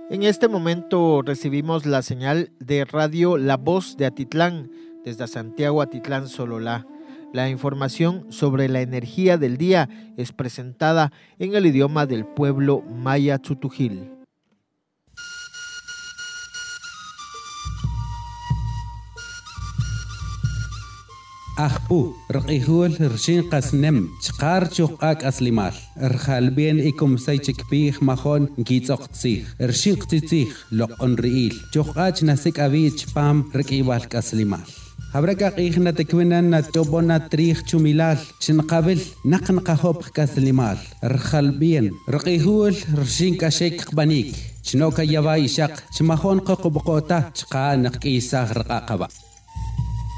En este momento recibimos la señal de radio La Voz de Atitlán, desde Santiago Atitlán Sololá. La información sobre la energía del día es presentada en el idioma del pueblo maya Tzutujil. أخبو رقيهول رشين قسنم شقار شوقاك أسلمال رخال بين إكم سيتك بيخ مخون نكيت أقتصيخ رشين قتيتيخ لقن رئيل شوقاك ناسك أبيت شبام ركيبالك أسلمال هبرك أقيخنا تكويننا توبونا تريخ شميلال شنقابل نقنق هوب كاسلمال رخال بين رقيهول رشين كاشيك قبانيك شنوكا يواي شاق شمخون قوقو بقوتا شقا نقيساغ رقاقبا